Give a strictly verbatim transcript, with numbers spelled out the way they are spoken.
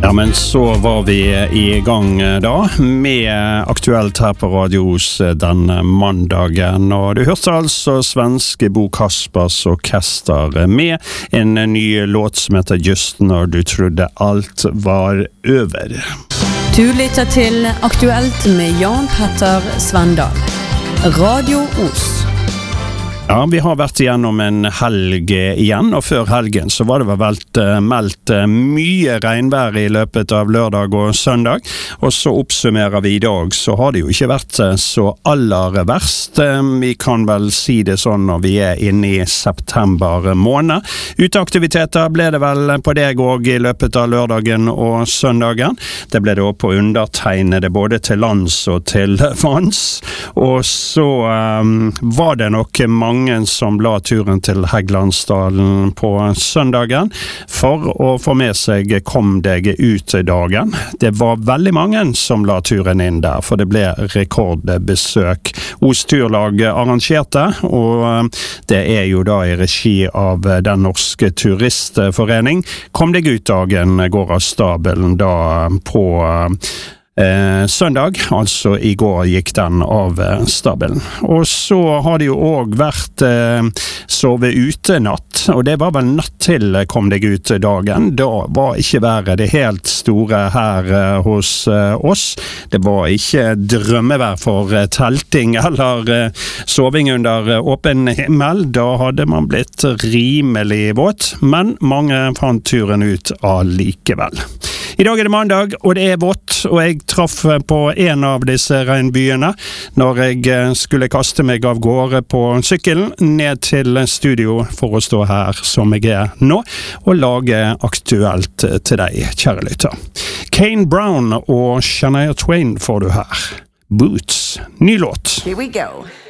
Ja, men så var vi i gang da med Aktuelt her på Radios den mandagen, og du hørte altså svenske Bo Kaspers Orkester med en ny låt som heter Just når du trodde alt var over. Du lytter til Aktuelt med Jan Petter Svendal. Radio Os. Ja, vi har vært igjennom en helg igjen, og før helgen så var det vel velt, meldt mye regnvær i løpet av lørdag og søndag, og så oppsummerer vi i dag, så har det jo ikke vært så aller verst. Vi kan vel si det sånn når vi er inne i september måned. Uteaktiviteter ble det vel på deg også i løpet av lørdagen og søndagen. Det ble det også på undertegnede både til lands og til vanns, og så um, var det nok mange Mange som la turen til Hægelandsdalen på søndagen for å få med seg Kom deg ut dagen. Det var veldig mange som la turen inn der, for det ble rekordbesøk. Os Turlag arrangerte, og det er jo da i regi av Den norske turistforening. Kom deg ut dagen går av stabelen da på Eh, søndag, altså i går gikk den av eh, stabelen. Og så har det jo også vært eh, sove ute natt, og det var vel natt til Kom deg ut dagen. Da var ikke været det helt store her eh, hos eh, oss. Det var ikke drømmevær for eh, telting eller eh, soving under eh, åpen himmel. Da hadde man blitt rimelig våt, men mange fant turen ut allikevel. I dag er det mandag, og det er vått, og jeg traff på en av disse regnbyene når jeg skulle kaste meg av gårde på sykkelen ned til studio for å stå her som jeg er nå, og lage aktuelt til deg, kjære lytter. Kane Brown og Shania Twain får du her. Boots, ny låt. Here we go.